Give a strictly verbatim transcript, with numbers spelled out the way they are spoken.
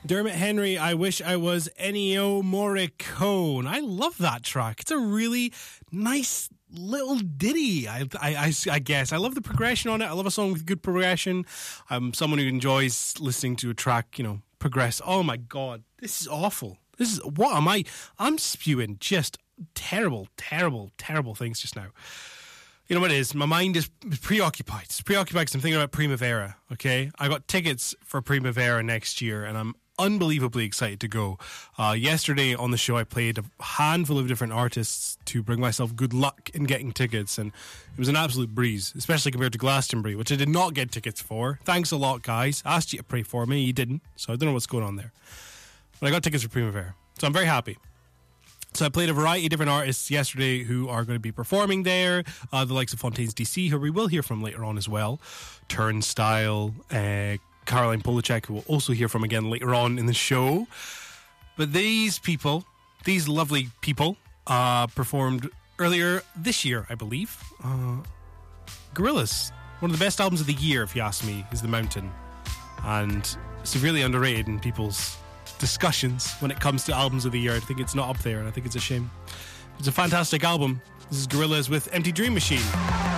Dermot Henry, I Wish I Was Ennio Morricone. I love that track. It's a really nice little ditty, I, I, I, I guess. I love the progression on it. I love a song with good progression. I'm someone who enjoys listening to a track, you know, progress. Oh my God, this is awful. This is, what am I? I'm spewing just terrible, terrible, terrible things just now. You know what it is? My mind is preoccupied. It's preoccupied because I'm thinking about Primavera, okay? I got tickets for Primavera next year, and I'm unbelievably excited to go. Uh, yesterday on the show, I played a handful of different artists to bring myself good luck in getting tickets, and it was an absolute breeze, especially compared to Glastonbury, which I did not get tickets for. Thanks a lot, guys. I asked you to pray for me. You didn't, so I don't know what's going on there. But I got tickets for Primavera, so I'm very happy. So I played a variety of different artists yesterday who are going to be performing there. Uh, the likes of Fontaines D C, who we will hear from later on as well. Turnstile, uh, Caroline Polachek, who we'll also hear from again later on in the show. But these people, these lovely people, uh, performed earlier this year, I believe. Uh, Gorillaz, one of the best albums of the year, if you ask me, is The Mountain. And severely underrated in people's discussions when it comes to albums of the year. I think it's not up there, and I think it's a shame. It's a fantastic album. This is Gorillaz with Empty Dream Machine.